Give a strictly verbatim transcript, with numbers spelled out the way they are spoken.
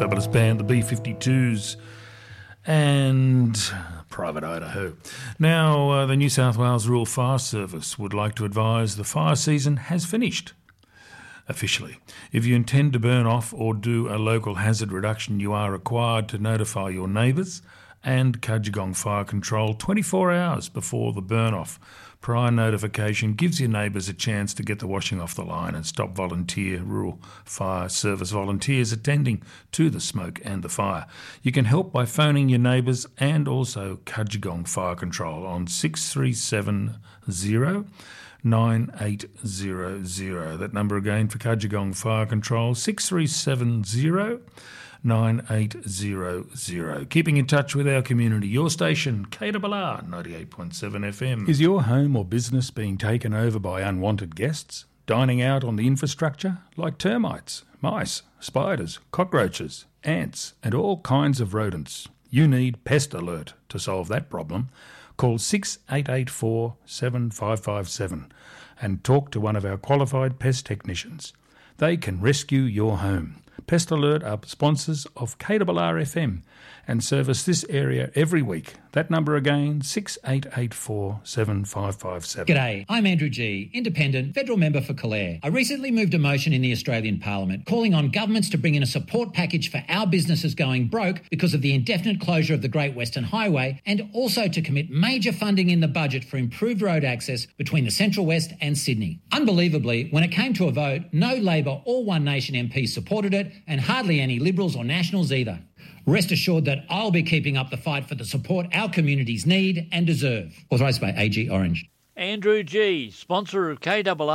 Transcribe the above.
fabulous band, the B fifty-twos, and Private Idaho. Now, uh, the New South Wales Rural Fire Service would like to advise the fire season has finished. Officially. If you intend to burn off or do a local hazard reduction, you are required to notify your neighbours and Cudgegong Fire Control twenty-four hours before the burn-off. Prior notification gives your neighbours a chance to get the washing off the line and stop volunteer rural fire service volunteers attending to the smoke and the fire. You can help by phoning your neighbours and also Cudgegong Fire Control on six three seven zero nine eight zero zero. That number again for Cudgegong Fire Control, six three seven zero nine eight zero zero. Keeping in touch with our community, your station, K R R ninety-eight point seven F M. Is your home or business being taken over by unwanted guests, dining out on the infrastructure like termites, mice, spiders, cockroaches, ants, and all kinds of rodents? You need Pest Alert to solve that problem. Call six eight eight four seven five five seven and talk to one of our qualified pest technicians. They can rescue your home. Pest Alert are sponsors of K R R F M and service this area every week. That number again, six eight eight four seven five five seven. G'day, I'm Andrew G, Independent, Federal Member for Calare. I recently moved a motion in the Australian Parliament calling on governments to bring in a support package for our businesses going broke because of the indefinite closure of the Great Western Highway, and also to commit major funding in the budget for improved road access between the Central West and Sydney. Unbelievably, when it came to a vote, no Labor or One Nation M Ps supported it, and hardly any Liberals or Nationals either. Rest assured that I'll be keeping up the fight for the support our communities need and deserve. Authorised by A G Orange. Andrew G, sponsor of K R R